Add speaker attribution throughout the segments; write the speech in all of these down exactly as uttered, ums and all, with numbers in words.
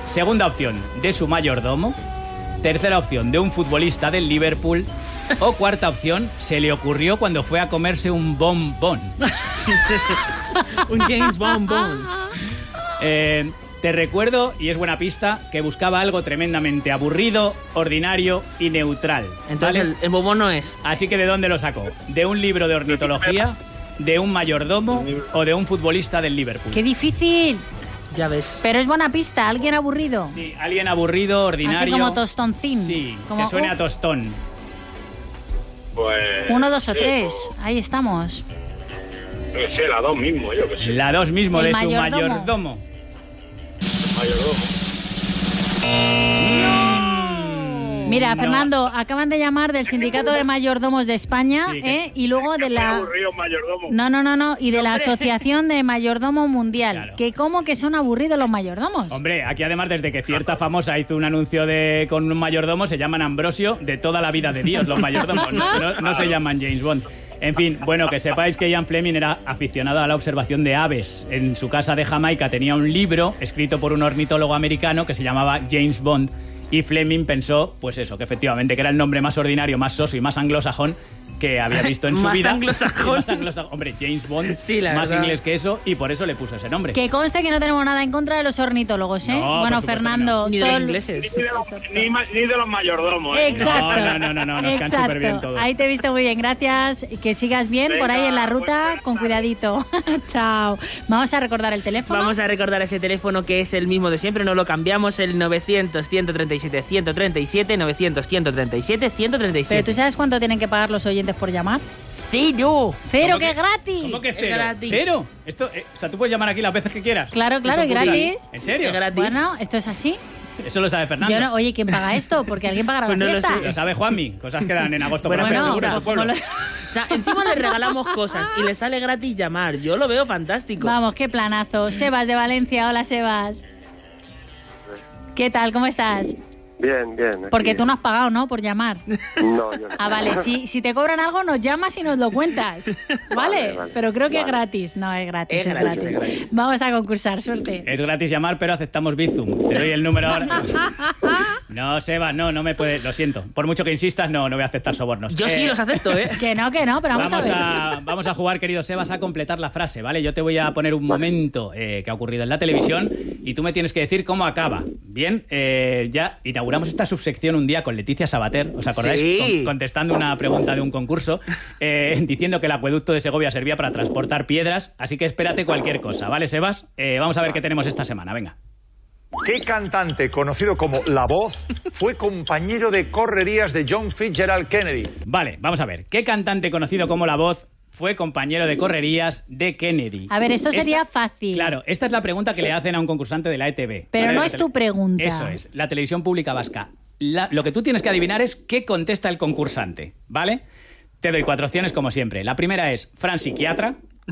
Speaker 1: Segunda opción, de su mayordomo. Tercera opción, de un futbolista del Liverpool. O cuarta opción, se le ocurrió cuando fue a comerse un bombón.
Speaker 2: Un James Bond Bond.
Speaker 1: Eh, te recuerdo, y es buena pista, que buscaba algo tremendamente aburrido, ordinario y neutral.
Speaker 2: Entonces
Speaker 1: ¿vale?
Speaker 2: el, el bombón no es.
Speaker 1: Así que ¿de dónde lo sacó? ¿De un libro de ornitología, de un mayordomo o de un futbolista del Liverpool?
Speaker 3: ¡Qué difícil!
Speaker 2: Ya ves.
Speaker 3: Pero es buena pista, alguien aburrido.
Speaker 1: Sí, alguien aburrido, ordinario.
Speaker 3: Así como tostoncín.
Speaker 1: Sí,
Speaker 3: como,
Speaker 1: que suene
Speaker 3: uf.
Speaker 1: a tostón.
Speaker 4: Pues...
Speaker 3: Uno, dos o
Speaker 4: sí,
Speaker 3: tres.
Speaker 4: pues,
Speaker 3: Ahí estamos.
Speaker 4: no sé, la dos mismo, yo que sé.
Speaker 1: La dos mismo,
Speaker 3: El
Speaker 1: de
Speaker 3: mayordomo.
Speaker 1: su mayordomo.
Speaker 4: Mayordomo.
Speaker 3: Mira,
Speaker 1: No.
Speaker 3: Fernando, acaban de llamar del Sindicato de Mayordomos de España,
Speaker 1: Sí, que-
Speaker 3: ¿eh? Y luego de
Speaker 4: Muy
Speaker 3: la...
Speaker 4: aburrido, mayordomo.
Speaker 3: No, no, no, no, y de la Asociación de Mayordomo Mundial.
Speaker 1: Claro.
Speaker 3: Que cómo que son aburridos los mayordomos.
Speaker 1: Hombre, aquí además desde que cierta famosa hizo un anuncio de con un mayordomo, se llaman Ambrosio de toda la vida de Dios, los mayordomos, no, no- no se llaman James Bond. En fin, bueno, que sepáis que Ian Fleming era aficionado a la observación de aves. En su casa de Jamaica tenía un libro escrito por un ornitólogo americano que se llamaba James Bond. Y Fleming pensó, pues eso, que efectivamente que era el nombre más ordinario, más soso y más anglosajón que había visto en su
Speaker 2: Más
Speaker 1: vida.
Speaker 2: anglosajón.
Speaker 1: Más anglosajón. Hombre, James Bond,
Speaker 2: Sí, la
Speaker 1: más
Speaker 2: verdad.
Speaker 1: inglés que eso, y por eso le puso ese nombre.
Speaker 3: Que conste que no tenemos nada en contra de los ornitólogos, ¿eh?
Speaker 1: No,
Speaker 3: bueno,
Speaker 1: por supuesto
Speaker 3: Fernando...
Speaker 2: Ni de
Speaker 3: todo
Speaker 2: los
Speaker 3: el-
Speaker 2: ingleses.
Speaker 4: Ni de los, ni ma- ni de los mayordomos. ¿eh?
Speaker 3: Exacto.
Speaker 1: No, no, no, no, no, nos caen
Speaker 3: Exacto.
Speaker 1: superbién todos.
Speaker 3: Ahí te he visto muy bien, gracias. Que sigas bien por ahí
Speaker 4: Venga,
Speaker 3: en la
Speaker 4: muy
Speaker 3: ruta,
Speaker 4: bien.
Speaker 3: con cuidadito. Chao. Vamos a recordar el teléfono.
Speaker 2: Vamos a recordar ese teléfono que es el mismo de siempre, no lo cambiamos, el novecientos, ciento treinta y siete, ciento treinta y siete, novecientos, ciento treinta y siete, ciento treinta y
Speaker 3: Pero
Speaker 2: siete.
Speaker 3: ¿tú sabes cuánto tienen que pagar los oyentes por llamar?
Speaker 2: ¡Cero!
Speaker 3: ¡Cero,
Speaker 1: ¿Cómo
Speaker 3: que
Speaker 1: que-
Speaker 3: es gratis!
Speaker 1: ¿Cómo que
Speaker 2: Es
Speaker 1: cero?
Speaker 2: gratis.
Speaker 1: ¿Cero? Esto, eh, o sea, tú puedes llamar aquí las veces que quieras.
Speaker 3: Claro, claro,
Speaker 1: ¿Y
Speaker 3: es
Speaker 1: cómo que
Speaker 3: gratis.
Speaker 1: sí? ¿En serio?
Speaker 2: Es gratis.
Speaker 3: Bueno, ¿esto es así?
Speaker 1: Eso lo sabe Fernando.
Speaker 3: Yo no, oye, ¿quién paga esto? Porque alguien pagará
Speaker 2: Pues
Speaker 3: la
Speaker 2: no lo
Speaker 3: fiesta.
Speaker 2: sé.
Speaker 1: Lo sabe Juanmi. Cosas que dan en agosto
Speaker 2: Bueno,
Speaker 1: para hacer
Speaker 3: Bueno,
Speaker 1: seguro en su
Speaker 3: pues como
Speaker 1: pueblo.
Speaker 3: lo-
Speaker 2: O sea, encima le regalamos cosas y le sale gratis llamar. Yo lo veo fantástico.
Speaker 3: Vamos, qué planazo. Sebas de Valencia, hola Sebas. ¿Qué tal? ¿Cómo estás?
Speaker 5: Bien, bien. aquí.
Speaker 3: Porque tú no has pagado, ¿no? Por llamar.
Speaker 5: No, yo no.
Speaker 3: Ah, vale. Si, si te cobran algo, nos llamas y nos lo cuentas. ¿Vale?
Speaker 5: Vale, vale.
Speaker 3: Pero creo que es
Speaker 5: Vale.
Speaker 3: gratis. No, es gratis.
Speaker 2: Es
Speaker 3: Es,
Speaker 2: gratis,
Speaker 3: gratis.
Speaker 2: es gratis.
Speaker 3: Vamos a concursar, suerte.
Speaker 1: Es gratis llamar, pero aceptamos Bizum. Te doy el número ahora. No, Seba, no, no me puede. Lo siento. Por mucho que insistas, no, no voy a aceptar sobornos.
Speaker 2: Yo sí
Speaker 1: Eh,
Speaker 2: los acepto, ¿eh?
Speaker 3: Que no, que no, pero vamos,
Speaker 1: Vamos
Speaker 3: a ver.
Speaker 1: a, vamos a jugar, querido Sebas, a completar la frase, ¿vale? Yo te voy a poner un momento eh, que ha ocurrido en la televisión y tú me tienes que decir cómo acaba. Bien, eh, ya inauguramos esta subsección un día con Leticia Sabater, ¿os acordáis?
Speaker 2: Sí.
Speaker 1: Con- contestando una pregunta de un concurso, eh, diciendo que el acueducto de Segovia servía para transportar piedras, así que espérate cualquier cosa, ¿vale, Sebas? Eh, vamos a ver qué tenemos esta semana, venga.
Speaker 6: ¿Qué cantante, conocido como La Voz, fue compañero de correrías de John Fitzgerald Kennedy?
Speaker 1: Vale, vamos a ver. ¿Qué cantante conocido como La Voz fue compañero de correrías de Kennedy?
Speaker 3: A ver, esto
Speaker 1: Esta-
Speaker 3: sería fácil.
Speaker 1: Claro, esta es la pregunta que le hacen a un concursante de la E T V.
Speaker 3: Pero
Speaker 1: ¿vale?
Speaker 3: no
Speaker 1: De
Speaker 3: es
Speaker 1: la tele-
Speaker 3: tu pregunta.
Speaker 1: Eso es, la televisión pública vasca. La- lo que tú tienes que adivinar es qué contesta el concursante, ¿vale? Te doy cuatro opciones como siempre. La primera es Fran Psiquiatra.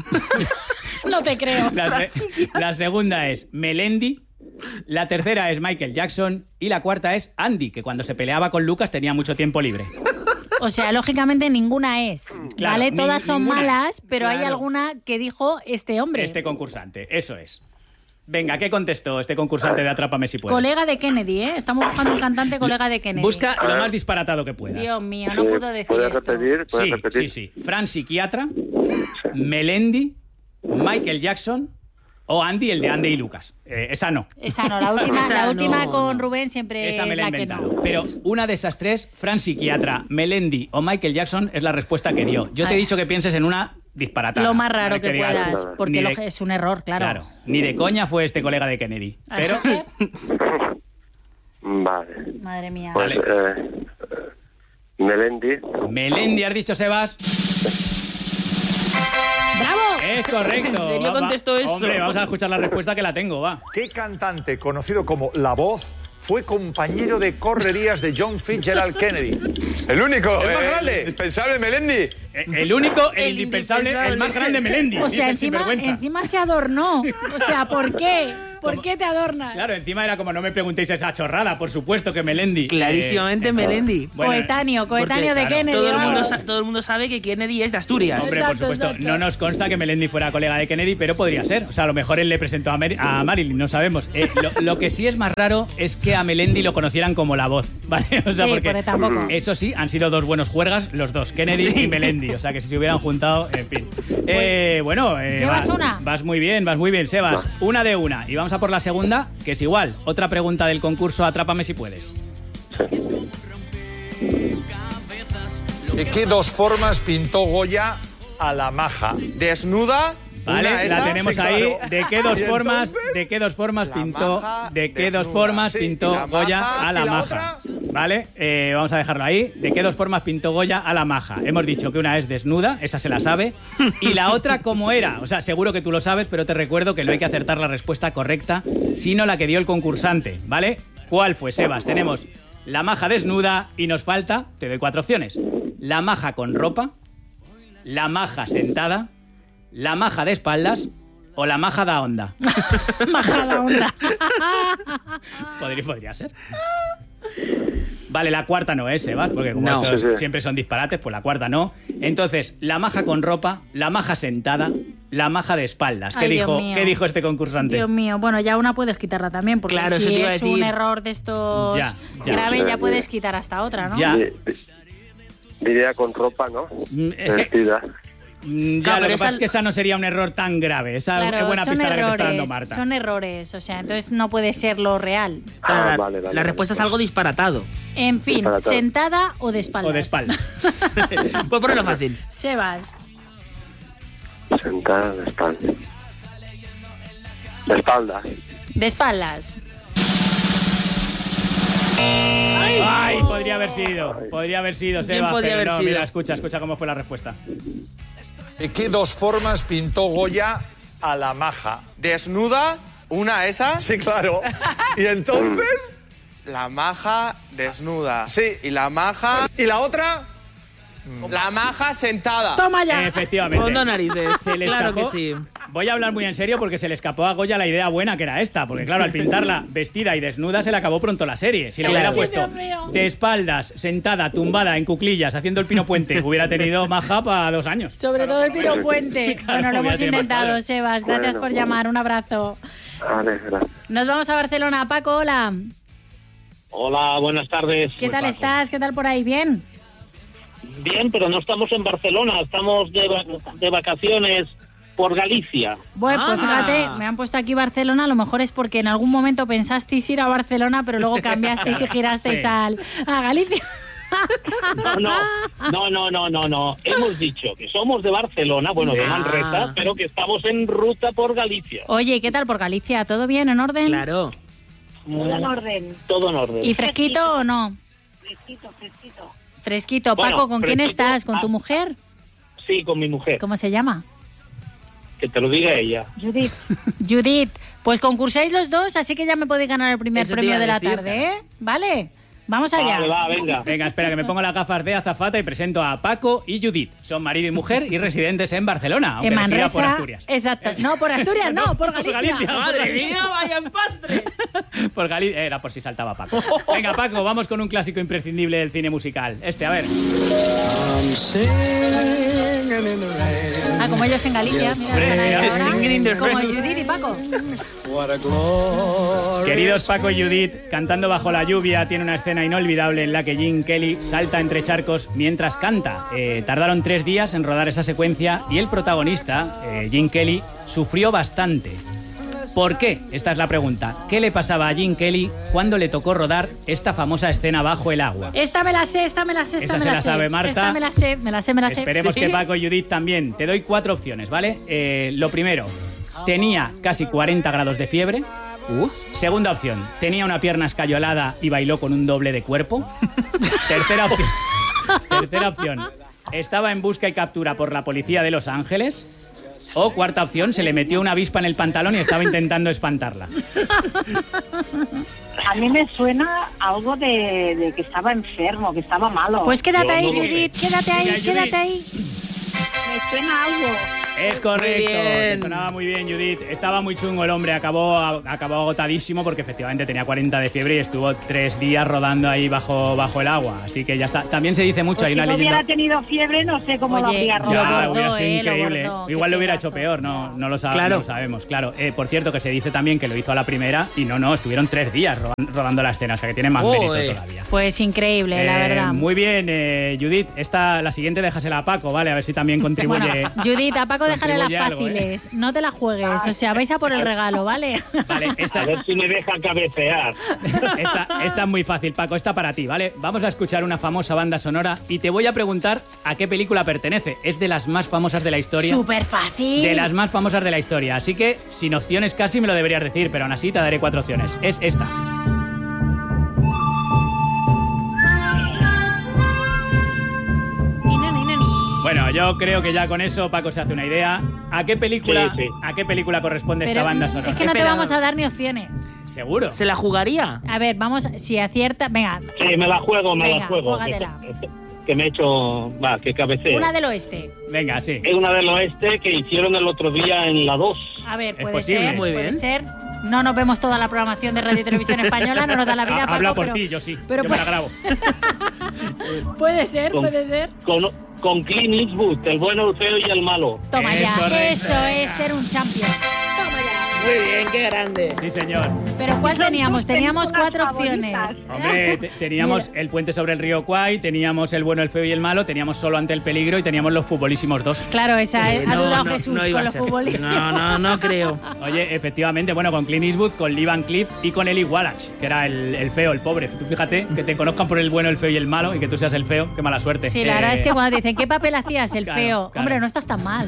Speaker 3: No te creo.
Speaker 1: La, se- la segunda es Melendi. La tercera es Michael Jackson. Y la cuarta es Andy, que cuando se peleaba con Lucas tenía mucho tiempo libre.
Speaker 3: O sea, lógicamente ninguna es.
Speaker 1: Claro,
Speaker 3: ¿Vale?
Speaker 1: ni-
Speaker 3: Todas son
Speaker 1: ninguna es.
Speaker 3: malas, pero hay
Speaker 1: Claro.
Speaker 3: alguna que dijo este hombre.
Speaker 1: Este concursante, eso es. Venga, ¿qué contestó este concursante de Atrápame si puedes?
Speaker 3: Colega de Kennedy, ¿eh? Estamos buscando un cantante colega de Kennedy.
Speaker 1: Busca lo más disparatado que puedas.
Speaker 3: Dios mío, no
Speaker 5: Sí,
Speaker 3: puedo decir
Speaker 5: ¿Puedes
Speaker 3: esto.
Speaker 5: repetir? ¿Puedes
Speaker 1: Sí,
Speaker 5: repetir?
Speaker 1: sí, sí. Fran Psiquiatra, Melendi, Michael Jackson o Andy, el de Andy y Lucas. Eh, esa no.
Speaker 3: Esa no, la última,
Speaker 2: Esa
Speaker 3: la
Speaker 2: no,
Speaker 3: última con
Speaker 2: no.
Speaker 3: Rubén siempre
Speaker 1: Esa me
Speaker 3: es
Speaker 1: la he
Speaker 3: la que
Speaker 1: inventado.
Speaker 3: no.
Speaker 1: Pero una de esas tres, Fran Psiquiatra, Melendi o Michael Jackson, es la respuesta que dio. Yo te he
Speaker 3: Ay.
Speaker 1: dicho que pienses en una disparatada.
Speaker 3: Lo más raro
Speaker 1: ¿vale?
Speaker 3: que
Speaker 1: digas,
Speaker 3: puedas,
Speaker 1: ni
Speaker 3: porque
Speaker 1: de-
Speaker 3: lo- es un error, claro.
Speaker 1: Claro, ni de coña fue este colega de Kennedy.
Speaker 3: Así
Speaker 1: Pero
Speaker 3: que,
Speaker 5: Vale.
Speaker 3: madre mía.
Speaker 5: Pues,
Speaker 1: Dale.
Speaker 5: eh, eh, Melendi.
Speaker 1: Melendi, has dicho, Sebas.
Speaker 3: ¡Bravo!
Speaker 1: Es correcto.
Speaker 2: ¿En serio
Speaker 1: Va, va.
Speaker 2: contestó eso?
Speaker 1: Hombre, vamos a escuchar la respuesta que la tengo, va.
Speaker 6: ¿Qué cantante, conocido como La Voz, fue compañero de correrías de John Fitzgerald Kennedy?
Speaker 7: El único.
Speaker 6: ¿El más
Speaker 7: eh,
Speaker 6: grande?
Speaker 7: Indispensable, Melendi.
Speaker 1: Eh, El único, el,
Speaker 2: El
Speaker 1: indispensable,
Speaker 2: indispensable.
Speaker 1: el más grande Melendi.
Speaker 3: O sea,
Speaker 1: Es el
Speaker 3: encima,
Speaker 1: sinvergüenza.
Speaker 3: encima se adornó. O sea, ¿por qué? ¿Por
Speaker 1: como-
Speaker 3: qué te adornas?
Speaker 1: Claro, encima era como no me preguntéis esa chorrada, por supuesto que Melendi.
Speaker 2: Clarísimamente
Speaker 1: Eh,
Speaker 2: Melendi.
Speaker 1: bueno,
Speaker 3: coetáneo, coetáneo
Speaker 2: Porque,
Speaker 3: de
Speaker 1: claro,
Speaker 3: Kennedy.
Speaker 2: Todo el, mundo
Speaker 3: vamos.
Speaker 2: sa- todo el mundo sabe que Kennedy es de Asturias.
Speaker 1: Hombre, por
Speaker 3: Exacto,
Speaker 1: supuesto,
Speaker 3: exacto.
Speaker 1: no nos consta que Melendi fuera colega de Kennedy, pero podría ser. O sea, a lo mejor él le presentó a, Mary- a Marilyn, no sabemos. Eh, lo, lo que sí es más raro es que a Melendi lo conocieran como la voz, ¿vale? O sea,
Speaker 3: Sí,
Speaker 1: porque
Speaker 3: porque tampoco.
Speaker 1: eso sí, han sido dos buenos juergas los dos, Kennedy y Melendi. O sea, que si se hubieran juntado, en fin. Eh, bueno, eh,
Speaker 3: ¿Llevas
Speaker 1: va-
Speaker 3: una?
Speaker 1: Vas muy bien, vas muy bien, Sebas. Una de una. Y vamos a por la segunda, que es igual. Otra pregunta del concurso Atrápame si puedes.
Speaker 6: ¿De qué dos formas pintó Goya a la maja?
Speaker 7: Desnuda.
Speaker 1: Vale,
Speaker 7: una
Speaker 1: la
Speaker 7: esa.
Speaker 1: tenemos
Speaker 6: Sí,
Speaker 1: ahí.
Speaker 6: claro.
Speaker 1: ¿De qué dos
Speaker 6: ¿Y
Speaker 1: formas?
Speaker 6: entonces?
Speaker 1: ¿De qué dos formas
Speaker 7: La
Speaker 1: pintó?
Speaker 7: maja
Speaker 1: ¿De qué dos
Speaker 7: desnuda.
Speaker 1: formas
Speaker 6: Sí,
Speaker 1: pintó
Speaker 7: y la
Speaker 1: Goya
Speaker 7: maja,
Speaker 1: a la
Speaker 6: ¿y la
Speaker 1: maja?
Speaker 6: otra?
Speaker 1: Vale, eh, vamos a dejarlo ahí. ¿De qué dos formas pintó Goya a la maja? Hemos dicho que una es desnuda, esa se la sabe, y la otra cómo era. O sea, seguro que tú lo sabes, pero te recuerdo que no hay que acertar la respuesta correcta, sino la que dio el concursante, ¿vale? ¿Cuál fue, Sebas? Tenemos la maja desnuda y nos falta, te doy cuatro opciones: la maja con ropa, la maja sentada, la maja de espaldas o la maja da onda.
Speaker 3: Majada onda.
Speaker 1: Podría, podría ser. Vale, la cuarta no es, Sebas, porque como
Speaker 2: No.
Speaker 1: estos
Speaker 5: Sí, sí.
Speaker 1: siempre son disparates, pues la cuarta no. Entonces, la maja con ropa, la maja sentada, la maja de espaldas. ¿Qué,
Speaker 3: Ay, Dios
Speaker 1: dijo,
Speaker 3: mío.
Speaker 1: ¿Qué dijo este concursante?
Speaker 3: Dios mío, bueno, ya una puedes quitarla también, porque
Speaker 2: Claro, eso
Speaker 3: si
Speaker 2: te iba a
Speaker 3: es un
Speaker 2: decir.
Speaker 3: error de estos
Speaker 1: Ya, ya.
Speaker 3: graves, ya
Speaker 5: Ya,
Speaker 3: puedes
Speaker 5: ya.
Speaker 3: quitar hasta otra, ¿no?
Speaker 1: Ya.
Speaker 5: Di- Diría con ropa, ¿no?
Speaker 1: Mm, es que-
Speaker 5: Vestida.
Speaker 1: Mm, Ya,
Speaker 2: Claro,
Speaker 1: lo
Speaker 2: pero
Speaker 1: que
Speaker 2: esa-
Speaker 1: pasa es que esa no sería un error tan grave. Esa
Speaker 3: Claro,
Speaker 1: es buena
Speaker 3: son
Speaker 1: pista la que te está dando
Speaker 3: errores,
Speaker 1: Marta.
Speaker 3: son errores, o sea, entonces no puede ser lo real.
Speaker 2: Claro,
Speaker 5: Ah,
Speaker 2: la,
Speaker 5: vale, vale,
Speaker 2: la
Speaker 5: vale.
Speaker 2: respuesta es algo disparatado.
Speaker 3: En fin,
Speaker 5: Disparatado.
Speaker 3: sentada o de espaldas.
Speaker 1: O de espalda.
Speaker 2: Pues ponelo fácil.
Speaker 3: Sebas,
Speaker 5: Sentada de espalda. De espalda.
Speaker 3: de espaldas.
Speaker 1: Ay, podría haber sido. Podría haber sido,
Speaker 2: Bien
Speaker 1: Sebas.
Speaker 2: podría
Speaker 1: pero
Speaker 2: haber
Speaker 1: no,
Speaker 2: sido.
Speaker 1: Mira, escucha, escucha cómo fue la respuesta.
Speaker 6: ¿De qué dos formas pintó Goya a la maja?
Speaker 7: Desnuda. Una esa.
Speaker 6: Sí, claro. ¿Y entonces?
Speaker 7: La maja desnuda.
Speaker 6: Sí.
Speaker 7: Y la maja.
Speaker 6: ¿Y la otra?
Speaker 7: La maja sentada.
Speaker 3: Toma ya.
Speaker 1: Efectivamente.
Speaker 2: Fondo narices.
Speaker 1: Se le
Speaker 2: claro
Speaker 1: escapó.
Speaker 2: que sí.
Speaker 1: Voy a hablar muy en serio porque se le escapó a Goya la idea buena que era esta. Porque claro, al pintarla vestida y desnuda se le acabó pronto la serie. Si le hubiera
Speaker 2: Claro.
Speaker 1: puesto
Speaker 3: Dios mío.
Speaker 1: de espaldas, sentada, tumbada, en cuclillas, haciendo el pino puente, hubiera tenido maja para dos años.
Speaker 3: Sobre todo el Piro Puente.
Speaker 1: Claro,
Speaker 3: bueno, lo
Speaker 1: ya
Speaker 3: hemos
Speaker 1: tiene más
Speaker 3: intentado,
Speaker 1: padre.
Speaker 3: Sebas. Gracias
Speaker 5: Bueno.
Speaker 3: por llamar. Un abrazo.
Speaker 5: Vale, gracias.
Speaker 3: Nos vamos a Barcelona. Paco, hola.
Speaker 4: Hola, buenas tardes.
Speaker 3: ¿Qué
Speaker 4: Soy
Speaker 3: tal
Speaker 4: Paco.
Speaker 3: estás? ¿Qué tal por ahí? ¿Bien?
Speaker 4: Bien, pero no estamos en Barcelona, estamos de, va- de vacaciones por Galicia.
Speaker 3: Bueno, pues
Speaker 2: Ah.
Speaker 3: fíjate, me han puesto aquí Barcelona. A lo mejor es porque en algún momento pensasteis ir a Barcelona, pero luego cambiasteis y girasteis
Speaker 1: Sí.
Speaker 3: al, a Galicia.
Speaker 4: No, no, no, no, no, no, no. Hemos dicho que somos de Barcelona, bueno, de
Speaker 2: Ah.
Speaker 4: Manresa, pero que estamos en ruta por Galicia.
Speaker 3: Oye, ¿qué tal por Galicia? ¿Todo bien? ¿En orden?
Speaker 2: Claro.
Speaker 4: Todo en orden. Todo en orden.
Speaker 3: ¿Y fresquito o no?
Speaker 4: Fresquito, fresquito.
Speaker 3: Fresquito.
Speaker 4: Bueno,
Speaker 3: Paco, ¿con quién
Speaker 4: fresquito,
Speaker 3: estás? ¿Con tu
Speaker 4: ah.
Speaker 3: mujer?
Speaker 4: Sí, con mi mujer.
Speaker 3: ¿Cómo se llama?
Speaker 4: Que te lo diga ella.
Speaker 3: Judith. Judith, pues concursáis los dos, así que ya me podéis ganar el primer
Speaker 2: Eso te
Speaker 3: premio
Speaker 2: iba a
Speaker 3: de la
Speaker 2: decir,
Speaker 3: tarde, ¿eh? ¿Vale? Vamos allá.
Speaker 4: Vale, va, venga.
Speaker 1: Venga, espera, que me pongo las gafas de azafata y presento a Paco y Judith. Son marido y mujer y residentes en Barcelona, aunque
Speaker 3: En
Speaker 1: elegida
Speaker 3: Manresa.
Speaker 1: por Asturias.
Speaker 3: Exacto. No, por Asturias, no, por Galicia.
Speaker 1: Galicia.
Speaker 2: ¡Madre mía, vaya empastre!
Speaker 1: Por Galicia. Era por si saltaba Paco. Venga, Paco, vamos con un clásico imprescindible del cine musical. Este, a ver.
Speaker 3: Ah, como ellos en Galicia. Mira, están ahí ahora.
Speaker 2: Singing in the
Speaker 3: Como
Speaker 2: rain.
Speaker 3: Judith y Paco.
Speaker 1: Queridos Paco y Judith, cantando bajo la lluvia, tiene una escena inolvidable en la que Gene Kelly salta entre charcos mientras canta. Eh, tardaron tres días en rodar esa secuencia y el protagonista, eh, Gene Kelly, sufrió bastante. ¿Por qué? Esta es la pregunta. ¿Qué le pasaba a Gene Kelly cuando le tocó rodar esta famosa escena bajo el agua?
Speaker 3: Esta me la sé, esta me la sé, esta
Speaker 1: Esa
Speaker 3: me
Speaker 1: se
Speaker 3: la,
Speaker 1: la
Speaker 3: sé.
Speaker 1: sabe Marta.
Speaker 3: Esta me la sé, me la sé, me la sé.
Speaker 1: Esperemos
Speaker 3: Sí.
Speaker 1: que Paco y Judith también. Te doy cuatro opciones, ¿vale? Eh, lo primero, tenía casi cuarenta grados de fiebre. Segunda opción, tenía una pierna escayolada y bailó con un doble de cuerpo. Tercera opción, tercera opción, estaba en busca y captura por la policía de Los Ángeles. O cuarta opción, se le metió una avispa en el pantalón y estaba intentando espantarla.
Speaker 8: A mí me suena algo de, de que estaba enfermo, que estaba malo.
Speaker 3: Pues quédate
Speaker 4: Yo
Speaker 3: ahí,
Speaker 4: no lo
Speaker 3: Judith, quédate ahí,
Speaker 1: Venga, Judith.
Speaker 3: quédate ahí.
Speaker 8: me suena algo.
Speaker 1: Es correcto,
Speaker 2: Muy bien.
Speaker 1: te sonaba muy bien, Judith. Estaba muy chungo el hombre, acabó, acabó agotadísimo porque efectivamente tenía cuarenta de fiebre y estuvo tres días rodando ahí bajo, bajo el agua. Así que ya está. También se dice mucho,
Speaker 8: Pues
Speaker 1: hay
Speaker 8: si
Speaker 1: una
Speaker 8: no
Speaker 1: leyenda.
Speaker 8: hubiera tenido fiebre, no sé cómo lo
Speaker 3: Oye,
Speaker 8: habría
Speaker 3: Lo
Speaker 1: Ya,
Speaker 8: rodado.
Speaker 3: bordó,
Speaker 1: hubiera sido
Speaker 3: eh, lo
Speaker 1: increíble.
Speaker 3: bordó,
Speaker 1: Igual
Speaker 3: qué
Speaker 1: lo hubiera
Speaker 3: pedazo.
Speaker 1: hecho peor, no, no, lo, sab-
Speaker 2: Claro.
Speaker 1: no lo sabemos, claro. Eh, por cierto, que se dice también que lo hizo a la primera y no, no, estuvieron tres días rodan- rodando la escena, o sea que tiene más
Speaker 2: Joder.
Speaker 1: mérito todavía.
Speaker 3: Pues increíble, la
Speaker 1: Eh,
Speaker 3: verdad.
Speaker 1: Muy bien, eh, Judith. Esta, la siguiente déjasela a Paco, ¿vale? A ver si también contribuye.
Speaker 3: Bueno, Judith, a Paco déjale las
Speaker 1: contribuye algo, ¿eh?
Speaker 3: fáciles. No te la juegues. O sea, vais a por el regalo, ¿vale?
Speaker 1: Vale, esta,
Speaker 4: A ver si me deja cabecear.
Speaker 1: esta, esta es muy fácil, Paco. Esta para ti, ¿vale? Vamos a escuchar una famosa banda sonora y te voy a preguntar a qué película pertenece. Es de las más famosas de la historia.
Speaker 3: Súper fácil.
Speaker 1: De las más famosas de la historia. Así que, sin opciones casi me lo deberías decir, pero aún así te daré cuatro opciones. Es esta.
Speaker 3: Ni, ni, ni, ni, ni.
Speaker 1: Bueno, yo creo que ya con eso Paco se hace una idea. ¿A qué película,
Speaker 4: Sí, sí.
Speaker 1: ¿a qué película corresponde
Speaker 3: Pero
Speaker 1: esta banda sonora?
Speaker 3: es que no te
Speaker 2: Espera.
Speaker 3: vamos a dar ni opciones.
Speaker 1: ¿Seguro?
Speaker 2: ¿Se la jugaría?
Speaker 3: A ver, vamos, si acierta. Venga,
Speaker 4: Sí, me la juego, me
Speaker 3: Venga,
Speaker 4: la juego.
Speaker 3: júgatela.
Speaker 4: Que, que me he hecho... Va, que cabeceo.
Speaker 3: una del oeste.
Speaker 1: Venga, sí.
Speaker 4: Es una del oeste que hicieron el otro día en la dos.
Speaker 3: A ver,
Speaker 1: Es
Speaker 3: puede
Speaker 1: posible.
Speaker 3: ser.
Speaker 2: Muy
Speaker 3: puede
Speaker 2: bien.
Speaker 3: ser. No nos vemos toda la programación de Radio y Televisión Española, no nos da la vida,
Speaker 1: Ha-
Speaker 3: Paco,
Speaker 1: Habla por
Speaker 3: pero
Speaker 1: ti, yo sí.
Speaker 3: pero
Speaker 1: yo me la
Speaker 3: pu-
Speaker 1: grabo.
Speaker 3: Puede ser,
Speaker 4: Con-
Speaker 3: puede ser.
Speaker 4: Con, con Clint Eastwood, el bueno, el feo y el malo.
Speaker 3: Toma
Speaker 1: Es
Speaker 3: ya,
Speaker 1: correcto.
Speaker 3: eso es ser un champion. Toma ya.
Speaker 2: Muy bien, qué grande.
Speaker 1: Sí, señor.
Speaker 3: Pero ¿cuál
Speaker 8: Son
Speaker 3: teníamos?
Speaker 8: tus
Speaker 3: Teníamos
Speaker 8: películas
Speaker 3: cuatro opciones.
Speaker 8: favoritas.
Speaker 1: Hombre, te- teníamos el puente sobre el río Kwai, teníamos el bueno, el feo y el malo, teníamos solo ante el peligro y teníamos los futbolísimos dos.
Speaker 3: Claro, esa
Speaker 2: Eh,
Speaker 3: ha
Speaker 2: no,
Speaker 3: dudado
Speaker 2: no,
Speaker 3: Jesús
Speaker 2: no iba
Speaker 3: con
Speaker 2: a
Speaker 3: los
Speaker 2: ser.
Speaker 3: futbolistas.
Speaker 2: No, no, no creo.
Speaker 1: Oye, efectivamente, bueno, con Clint Eastwood, con Lee Van Cleef y con Eli Wallach, que era el, el feo, el pobre. Tú fíjate, que te conozcan por el bueno, el feo y el malo y que tú seas el feo, qué mala suerte.
Speaker 3: Sí, la verdad
Speaker 1: Eh,
Speaker 3: es que cuando te dicen, ¿qué papel hacías? El
Speaker 1: Claro,
Speaker 3: feo.
Speaker 1: claro.
Speaker 3: Hombre, no estás tan mal.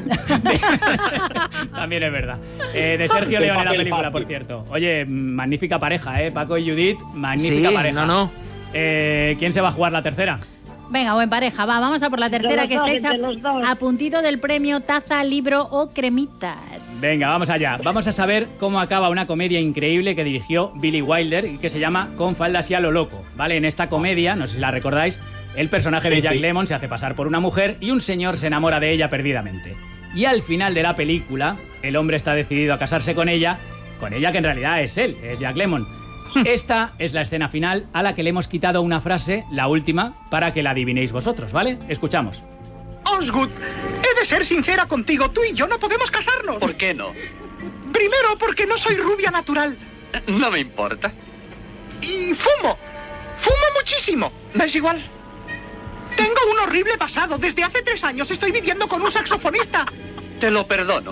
Speaker 1: También es verdad. Eh, de Sergio
Speaker 4: Qué
Speaker 1: León en la
Speaker 4: papel
Speaker 1: película,
Speaker 4: fácil.
Speaker 1: por cierto. Oye, magnífica pareja, ¿eh? Paco y Judith, magnífica
Speaker 2: Sí,
Speaker 1: pareja.
Speaker 2: no, no.
Speaker 1: Eh, ¿Quién se va a jugar la tercera?
Speaker 3: Venga, o en pareja, va, vamos a por la tercera,
Speaker 8: los
Speaker 3: que
Speaker 8: dos,
Speaker 3: estáis
Speaker 8: entre los dos.
Speaker 3: a, a puntito del premio taza, libro o cremitas.
Speaker 1: Venga, vamos allá. Vamos a saber cómo acaba una comedia increíble que dirigió Billy Wilder y que se llama Con faldas y a lo loco. ¿Vale? En esta comedia, no sé si la recordáis, el personaje de
Speaker 4: Sí,
Speaker 1: Jack
Speaker 4: sí.
Speaker 1: Lemmon se hace pasar por una mujer y un señor se enamora de ella perdidamente. Y al final de la película, el hombre está decidido a casarse con ella, con ella que en realidad es él, es Jack Lemmon. Esta es la escena final a la que le hemos quitado una frase, la última, para que la adivinéis vosotros, ¿vale? Escuchamos.
Speaker 9: Osgood, he de ser sincera contigo. Tú y yo no podemos casarnos.
Speaker 10: ¿Por qué no?
Speaker 9: Primero, porque no soy rubia natural.
Speaker 10: No me importa.
Speaker 9: Y fumo. Fumo muchísimo. ¿Me es igual? Tengo un horrible pasado. Desde hace tres años estoy viviendo con un saxofonista.
Speaker 10: Te lo perdono.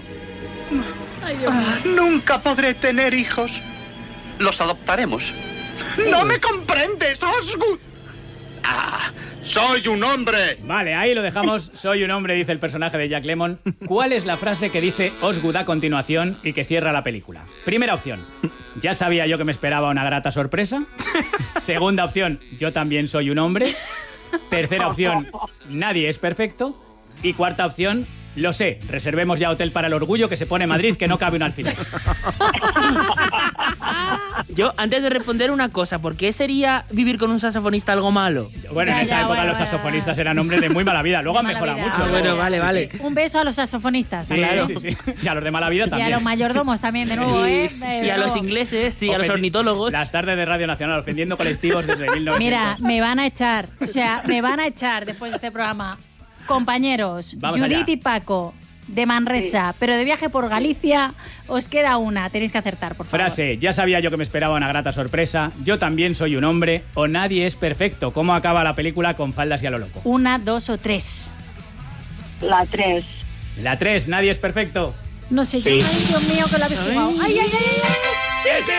Speaker 9: Ah, nunca podré tener hijos.
Speaker 10: Los adoptaremos.
Speaker 9: No me comprendes, Osgood.
Speaker 10: Ah, soy un hombre.
Speaker 1: Vale, ahí lo dejamos. Soy un hombre, dice el personaje de Jack Lemmon. ¿Cuál es la frase que dice Osgood a continuación y que cierra la película? Primera opción. Ya sabía yo que me esperaba una grata sorpresa. Segunda opción. Yo también soy un hombre. Tercera opción. Nadie es perfecto. Y cuarta opción. Lo sé, reservemos ya hotel para el orgullo que se pone Madrid que no cabe un alfiler.
Speaker 2: Yo, antes de responder una cosa, ¿por qué sería vivir con un saxofonista algo malo?
Speaker 1: Bueno, en
Speaker 3: Ya,
Speaker 1: esa
Speaker 3: ya,
Speaker 1: época
Speaker 3: bueno,
Speaker 1: los
Speaker 3: bueno,
Speaker 1: saxofonistas eran hombres de muy mala vida. Luego han
Speaker 3: De mala
Speaker 1: mejorado
Speaker 3: vida.
Speaker 1: mucho.
Speaker 2: Ah, bueno,
Speaker 1: luego-
Speaker 2: vale,
Speaker 1: sí,
Speaker 2: vale.
Speaker 1: sí.
Speaker 3: Un beso a los saxofonistas.
Speaker 1: Sí,
Speaker 3: claro.
Speaker 1: sí, sí. Y a los de mala vida
Speaker 3: Y a
Speaker 1: también.
Speaker 3: los mayordomos también, de nuevo, ¿eh?
Speaker 2: Y,
Speaker 3: De
Speaker 2: y a los
Speaker 3: nuevo.
Speaker 2: ingleses, y a los
Speaker 1: Ofendi-
Speaker 2: ornitólogos.
Speaker 1: Las tardes de Radio Nacional ofendiendo colectivos desde mil novecientos.
Speaker 3: Mira, me van a echar. O sea, me van a echar después de este programa. Compañeros,
Speaker 1: Vamos
Speaker 3: Judith
Speaker 1: allá.
Speaker 3: y Paco, de Manresa, pero de viaje por Galicia, os queda una. Tenéis que acertar, por favor.
Speaker 1: Frase, ya sabía yo que me esperaba una grata sorpresa, yo también soy un hombre, o nadie es perfecto. ¿Cómo acaba la película Con faldas y a lo loco?
Speaker 3: Una, dos o tres.
Speaker 8: La tres.
Speaker 1: La tres, nadie es perfecto.
Speaker 3: No sé yo.
Speaker 4: Sí.
Speaker 3: Ay, Dios mío, que la habéis jugado. ¡Ay, ay, ay! ay, ay!
Speaker 1: ¡Sí, sí!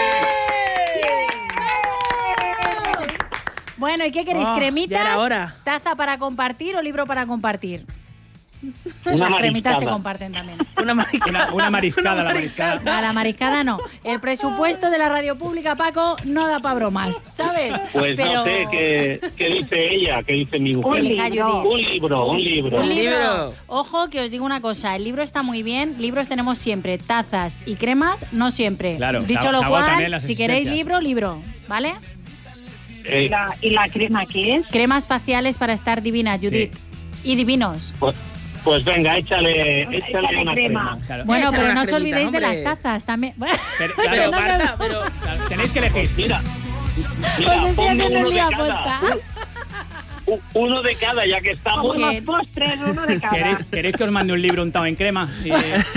Speaker 3: Bueno, ¿y qué queréis?
Speaker 2: Oh,
Speaker 3: ¿Cremitas?
Speaker 2: ya era hora.
Speaker 3: ¿Taza para compartir o libro para compartir?
Speaker 4: Una
Speaker 3: Las cremitas se
Speaker 4: mariscada.
Speaker 3: comparten también.
Speaker 2: Una, marica-
Speaker 1: Una, una mariscada, la mariscada.
Speaker 3: A la mariscada no. El presupuesto de la radio pública, Paco, no da para bromas, ¿sabes?
Speaker 4: Pues
Speaker 3: Pero...
Speaker 4: no sé qué, qué dice ella, qué dice mi mujer.
Speaker 8: Un
Speaker 3: Elija,
Speaker 8: libro.
Speaker 3: Judith.
Speaker 4: Un libro, un libro.
Speaker 3: Un libro.
Speaker 2: libro.
Speaker 3: Ojo, que os digo una cosa, el libro está muy bien, libros tenemos siempre, tazas y cremas, no siempre.
Speaker 1: Claro,
Speaker 3: Dicho
Speaker 1: se-
Speaker 3: lo
Speaker 1: se agotan,
Speaker 3: cual,
Speaker 1: ¿eh? las
Speaker 3: si queréis
Speaker 1: existencias.
Speaker 3: libro, libro, ¿vale?
Speaker 4: Eh,
Speaker 8: La- ¿Y la crema qué es?
Speaker 3: Cremas faciales para estar divinas, Judith. Y divinos.
Speaker 4: pues, Pues venga, échale, échale una crema.
Speaker 1: Claro.
Speaker 3: Bueno,
Speaker 2: Échale
Speaker 3: pero
Speaker 2: una
Speaker 3: no os
Speaker 2: cremita,
Speaker 3: olvidéis de
Speaker 2: hombre.
Speaker 3: las tazas también. Bueno,
Speaker 1: Pero,
Speaker 2: Pero,
Speaker 1: claro,
Speaker 2: Marta, pero...
Speaker 1: claro, tenéis que elegir.
Speaker 4: Mira,
Speaker 3: os
Speaker 4: mira,
Speaker 3: estoy
Speaker 4: ponme
Speaker 3: haciendo
Speaker 4: uno
Speaker 3: el
Speaker 4: de
Speaker 3: lío
Speaker 4: cada.
Speaker 3: aposta.
Speaker 4: U- Uno de cada, ya que estamos.
Speaker 3: Bien.
Speaker 8: Unos postres, uno de cada.
Speaker 1: ¿Queréis, ¿Queréis que os mande un libro untado en crema? Y-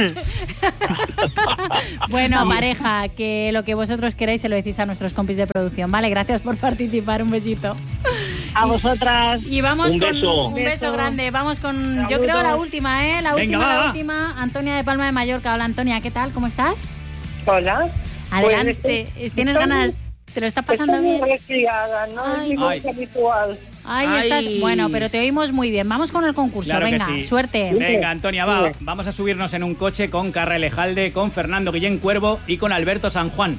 Speaker 3: Bueno, pareja, que lo que vosotros queráis se lo decís a nuestros compis de producción, ¿vale? Gracias por participar, un besito.
Speaker 8: A vosotras.
Speaker 3: Y vamos
Speaker 4: Un
Speaker 3: con
Speaker 4: beso.
Speaker 3: un beso
Speaker 8: Beso.
Speaker 3: grande. Vamos con, yo
Speaker 8: Saludos.
Speaker 3: creo, la última, ¿eh? La
Speaker 1: Venga,
Speaker 3: última,
Speaker 1: va,
Speaker 3: la
Speaker 1: va.
Speaker 3: última. Antonia de Palma de Mallorca. Hola, Antonia, ¿qué tal? ¿Cómo estás?
Speaker 9: Hola.
Speaker 3: Adelante.
Speaker 9: Pues,
Speaker 3: ¿Tienes
Speaker 9: estoy-
Speaker 3: ganas? ¿Te lo está pasando
Speaker 9: Estoy
Speaker 3: bien?
Speaker 9: muy resfriada, no
Speaker 3: Ay.
Speaker 9: es mi
Speaker 1: Ay.
Speaker 9: voz habitual.
Speaker 3: Ahí
Speaker 2: Ay.
Speaker 3: estás. Bueno, pero te oímos muy bien. Vamos con el concurso.
Speaker 1: Claro que
Speaker 3: Venga,
Speaker 1: sí.
Speaker 3: suerte.
Speaker 1: Venga, Antonia, va. Vamos a subirnos en un coche con Carra Elejalde, con Fernando Guillén Cuervo y con Alberto San Juan.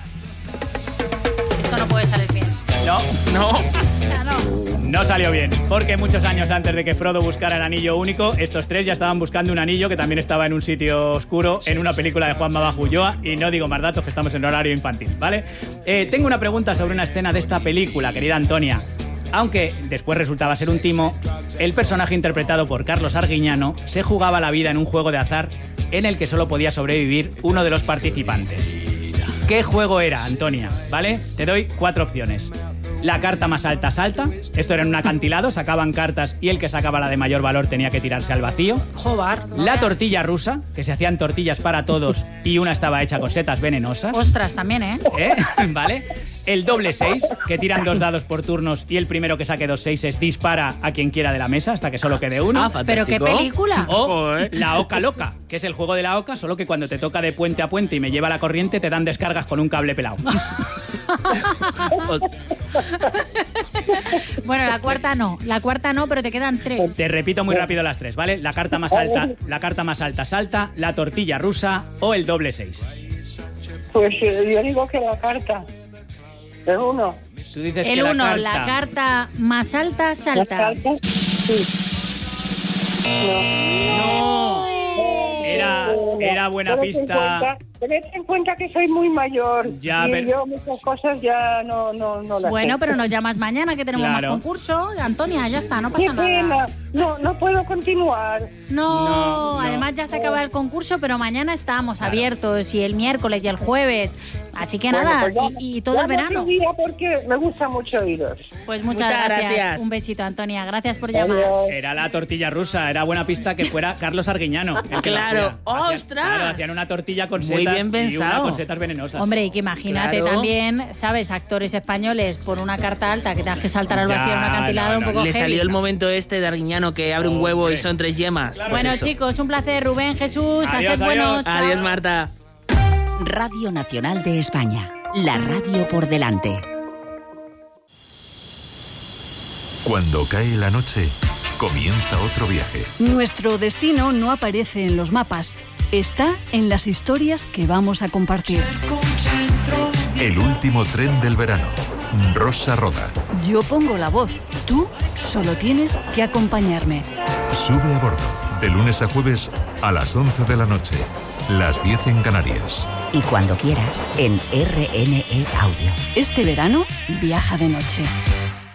Speaker 3: Esto no puede salir bien.
Speaker 1: No,
Speaker 2: No.
Speaker 3: Ya no.
Speaker 1: no salió bien, porque muchos años antes de que Frodo buscara el anillo único, estos tres ya estaban buscando un anillo que también estaba en un sitio oscuro, en una película de Juan Bajo Ulloa, y no digo más datos, que estamos en horario infantil, ¿vale? Eh, tengo una pregunta sobre una escena de esta película, querida Antonia. Aunque después resultaba ser un timo, el personaje interpretado por Carlos Arguiñano se jugaba la vida en un juego de azar en el que solo podía sobrevivir uno de los participantes. ¿Qué juego era, Antonia? ¿Vale? Te doy cuatro opciones. La carta más alta salta. Esto era en un acantilado, sacaban cartas y el que sacaba la de mayor valor tenía que tirarse al vacío.
Speaker 3: Jobar.
Speaker 1: La tortilla rusa, que se hacían tortillas para todos y una estaba hecha con setas venenosas.
Speaker 3: Ostras, también, ¿eh?
Speaker 1: ¿Eh? ¿Vale? El doble seis, que tiran dos dados por turnos y el primero que saque dos seises dispara a quien quiera de la mesa hasta que solo quede uno.
Speaker 2: Ah,
Speaker 3: Pero qué
Speaker 2: fantástico.
Speaker 3: película.
Speaker 1: O
Speaker 2: Joder.
Speaker 1: la oca loca, que es el juego de la oca, solo que cuando te toca de puente a puente y me lleva la corriente te dan descargas con un cable pelado.
Speaker 3: Bueno, la cuarta no. La cuarta no, pero te quedan tres.
Speaker 1: Te repito muy rápido las tres, ¿vale? La carta más alta, la carta más alta salta, la tortilla rusa o el doble seis.
Speaker 9: Pues eh, yo digo que la carta. El uno.
Speaker 1: Tú dices
Speaker 3: El
Speaker 1: que la
Speaker 3: uno,
Speaker 1: carta...
Speaker 3: la carta más alta
Speaker 9: ¿La
Speaker 3: salta.
Speaker 9: carta? Sí.
Speaker 1: No. Era, era buena
Speaker 9: Tened en
Speaker 1: pista.
Speaker 9: cuenta- Tened en cuenta que soy muy mayor.
Speaker 1: Ya,
Speaker 9: y
Speaker 1: pero-
Speaker 9: yo muchas cosas ya no, no, no las
Speaker 3: Bueno,
Speaker 9: sé.
Speaker 3: pero nos llamas mañana que tenemos
Speaker 1: Claro.
Speaker 3: más concurso. Antonia, ya está, no
Speaker 9: Qué
Speaker 3: pasa
Speaker 9: pena.
Speaker 3: nada.
Speaker 9: No, no puedo continuar.
Speaker 3: No,
Speaker 1: No, no.
Speaker 3: además ya se acaba el concurso, pero mañana estamos
Speaker 1: Claro.
Speaker 3: abiertos y el miércoles y el jueves. Así que
Speaker 9: Bueno,
Speaker 3: nada,
Speaker 9: pues ya-
Speaker 3: y, y todo
Speaker 9: ya
Speaker 3: el
Speaker 9: me
Speaker 3: verano.
Speaker 9: día porque me gusta mucho oíros.
Speaker 3: Pues muchas,
Speaker 2: Muchas
Speaker 3: gracias.
Speaker 2: gracias.
Speaker 3: Un besito, Antonia. Gracias por llamar.
Speaker 9: Adiós.
Speaker 1: Era la tortilla rusa, era buena pista que fuera Carlos Arguiñano. el que la
Speaker 2: Claro.
Speaker 1: hacía. Hacían-
Speaker 2: ¡Ostras!
Speaker 1: Claro, hacían una tortilla con
Speaker 2: Muy
Speaker 1: setas
Speaker 2: bien
Speaker 1: y una
Speaker 2: pensado.
Speaker 1: con setas venenosas.
Speaker 3: Hombre, y que imagínate
Speaker 2: Claro.
Speaker 3: también, ¿sabes? Actores españoles por una carta alta que tengas que saltar al
Speaker 1: Ya,
Speaker 3: vacío en un acantilado
Speaker 1: no,
Speaker 3: un
Speaker 1: no,
Speaker 3: poco
Speaker 2: Le
Speaker 3: heavy.
Speaker 2: salió el momento este de Arguiñano que abre un huevo
Speaker 1: Hombre.
Speaker 2: y son tres yemas.
Speaker 1: Claro.
Speaker 3: Bueno,
Speaker 2: Pues eso.
Speaker 3: chicos, un placer. Rubén, Jesús, a
Speaker 1: Adiós,
Speaker 3: ser buenos.
Speaker 1: adiós.
Speaker 3: Chao.
Speaker 2: Adiós, Marta.
Speaker 11: Radio Nacional de España. La radio por delante.
Speaker 12: Cuando cae la noche, comienza otro viaje.
Speaker 13: Nuestro destino no aparece en los mapas, está en las historias que vamos a compartir.
Speaker 12: El último tren del verano. Rosa Roda.
Speaker 13: Yo pongo la voz, tú solo tienes que acompañarme.
Speaker 12: Sube a bordo. De lunes a jueves a las once de la noche. Las diez en Canarias.
Speaker 11: Y cuando quieras, en R N E Audio.
Speaker 13: Este verano, viaja de noche.